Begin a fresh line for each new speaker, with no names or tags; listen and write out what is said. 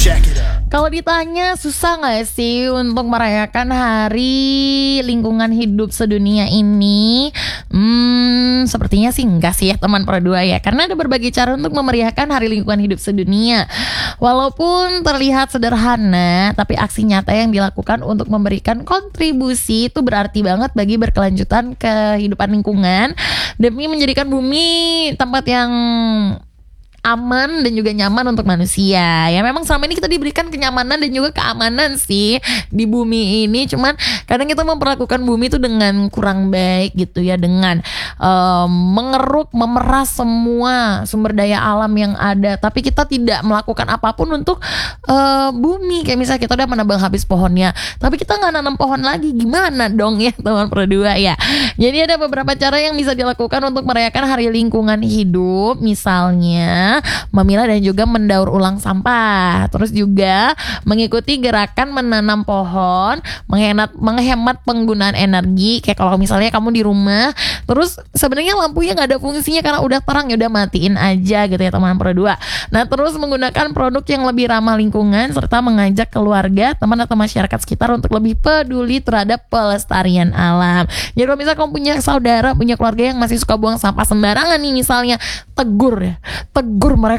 Kalau ditanya susah gak sih untuk merayakan hari lingkungan hidup sedunia ini? Sepertinya sih enggak sih ya teman Pro2 ya. Karena ada berbagai cara untuk memeriahkan hari lingkungan hidup sedunia. Walaupun terlihat sederhana, tapi aksi nyata yang dilakukan untuk memberikan kontribusi itu berarti banget bagi berkelanjutan kehidupan lingkungan, demi menjadikan bumi tempat yang aman dan juga nyaman untuk manusia. Ya memang selama ini kita diberikan kenyamanan dan juga keamanan sih di bumi ini. Cuman kadang kita memperlakukan bumi itu dengan kurang baik gitu ya, dengan mengeruk, memeras semua sumber daya alam yang ada. Tapi kita tidak melakukan apapun untuk bumi. Kayak misalnya kita udah menebang habis pohonnya, tapi kita gak nanam pohon lagi. Gimana dong ya teman Pro2 ya. Jadi ada beberapa cara yang bisa dilakukan untuk merayakan hari lingkungan hidup. Misalnya memilah dan juga mendaur ulang sampah. Terus juga mengikuti gerakan menanam pohon, menghemat penggunaan energi. Kayak kalau misalnya kamu di rumah, terus sebenarnya lampunya nggak ada fungsinya karena udah terang, ya udah matiin aja gitu ya teman Pro2. Nah terus menggunakan produk yang lebih ramah lingkungan, serta mengajak keluarga, teman atau masyarakat sekitar untuk lebih peduli terhadap pelestarian alam. Jadi kalau misalnya kamu punya saudara, punya keluarga yang masih suka buang sampah sembarangan nih misalnya, tegur mereka